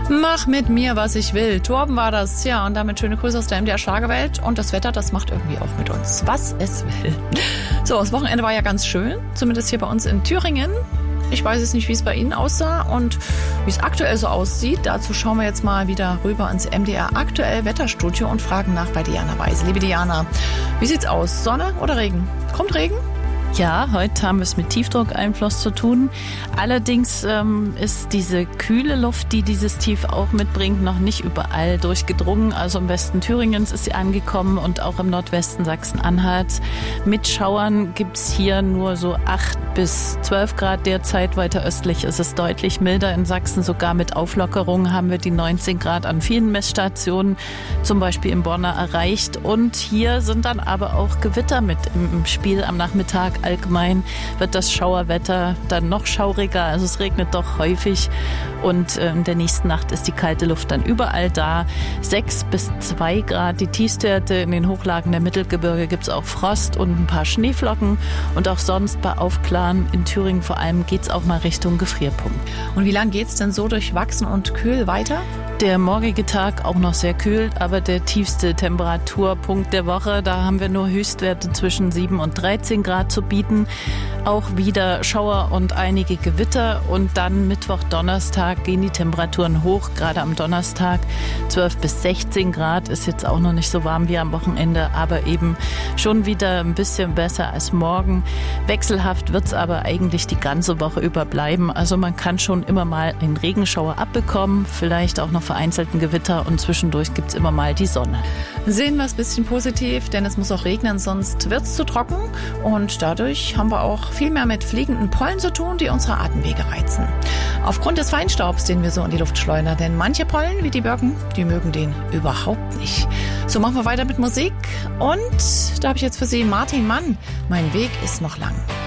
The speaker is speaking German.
Mach mit mir, was ich will. Torben war das. Ja, und damit schöne Grüße aus der MDR Schlagerwelt. Und das Wetter, das macht irgendwie auch mit uns, was es will. So, das Wochenende war ja ganz schön. Zumindest hier bei uns in Thüringen. Ich weiß jetzt nicht, wie es bei Ihnen aussah und wie es aktuell so aussieht. Dazu schauen wir jetzt mal wieder rüber ins MDR Aktuell Wetterstudio und fragen nach bei Diana Weise. Liebe Diana, wie sieht's aus? Sonne oder Regen? Kommt Regen? Ja, heute haben wir es mit Tiefdruckeinfluss zu tun. Allerdings ist diese kühle Luft, die dieses Tief auch mitbringt, noch nicht überall durchgedrungen. Also im Westen Thüringens ist sie angekommen und auch im Nordwesten Sachsen-Anhalts. Mit Schauern gibt's hier nur so 8 bis 12 Grad derzeit. Weiter östlich ist es deutlich milder. In Sachsen sogar mit Auflockerung haben wir die 19 Grad an vielen Messstationen, zum Beispiel in Borna, erreicht. Und hier sind dann aber auch Gewitter mit im Spiel am Nachmittag. Allgemein wird das Schauerwetter dann noch schauriger, also es regnet doch häufig und in der nächsten Nacht ist die kalte Luft dann überall da. 6 bis 2 Grad, die Tiefstwerte in den Hochlagen der Mittelgebirge gibt es auch Frost und ein paar Schneeflocken und auch sonst bei Aufklaren in Thüringen vor allem geht es auch mal Richtung Gefrierpunkt. Und wie lange geht es denn so durchwachsen und kühl weiter? Der morgige Tag auch noch sehr kühl, aber der tiefste Temperaturpunkt der Woche, da haben wir nur Höchstwerte zwischen 7 und 13 Grad zu bieten. Auch wieder Schauer und einige Gewitter und dann Mittwoch, Donnerstag gehen die Temperaturen hoch, gerade am Donnerstag 12 bis 16 Grad, ist jetzt auch noch nicht so warm wie am Wochenende, aber eben schon wieder ein bisschen besser als morgen. Wechselhaft wird es aber eigentlich die ganze Woche über bleiben, also man kann schon immer mal einen Regenschauer abbekommen, vielleicht auch noch vereinzelten Gewitter und zwischendurch gibt es immer mal die Sonne. Sehen wir es ein bisschen positiv, denn es muss auch regnen, sonst wird es zu trocken und dadurch haben wir auch viel mehr mit fliegenden Pollen zu tun, die unsere Atemwege reizen. Aufgrund des Feinstaubs, den wir so in die Luft schleudern, denn manche Pollen, wie die Birken, die mögen den überhaupt nicht. So machen wir weiter mit Musik und da habe ich jetzt für Sie Martin Mann. Mein Weg ist noch lang.